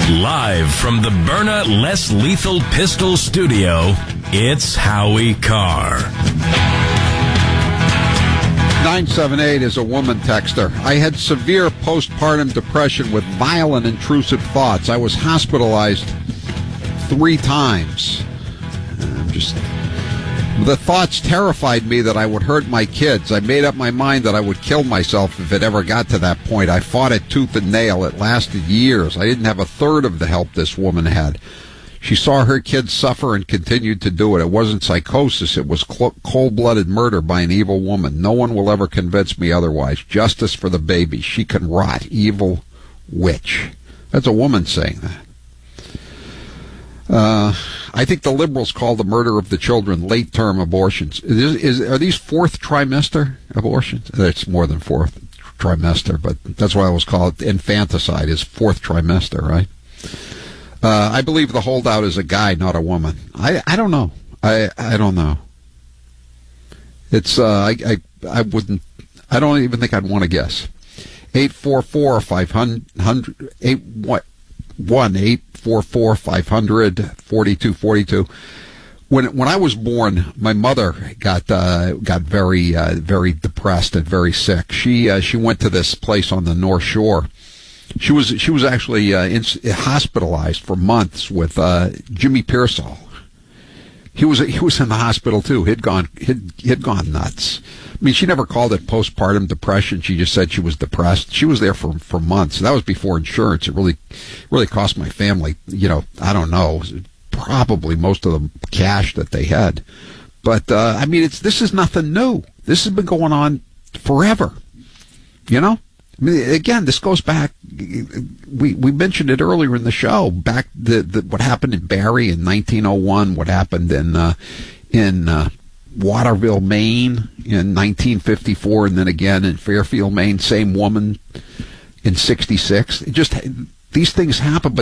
Live from the Byrna Less Lethal Pistol Studio, it's Howie Carr. 978 is a woman texter. I had severe postpartum depression with violent, intrusive thoughts. I was hospitalized 3 times. The thoughts terrified me that I would hurt my kids. I made up my mind that I would kill myself if it ever got to that point. I fought it tooth and nail. It lasted years. I didn't have a third of the help this woman had. She saw her kids suffer and continued to do it. It wasn't psychosis. It was cold-blooded murder by an evil woman. No one will ever convince me otherwise. Justice for the baby. She can rot. Evil witch. That's a woman saying that. I think the liberals call the murder of the children late-term abortions. Are these fourth trimester abortions? It's more than fourth trimester, but that's why I always call it infanticide, is fourth trimester, right? I believe the holdout is a guy, not a woman. I don't know. I don't know. It's I wouldn't. I don't even think I'd want to guess. 844-500 1-844-500-4242. When I was born, my mother got very very depressed and very sick. She went to this place on the North Shore. She was actually hospitalized for months with Jimmy Pearsall. He was in the hospital too. He'd gone nuts. I mean, she never called it postpartum depression. She just said she was depressed. She was there for months. That was before insurance. It really cost my family, I don't know, probably most of the cash that they had. But I mean, this is nothing new. This has been going on forever. I mean, again, this goes back. We mentioned it earlier in the show. Back what happened in Barrie in 1901. What happened in Waterville, Maine in 1954, and then again in Fairfield, Maine. Same woman in 66. These things happen, but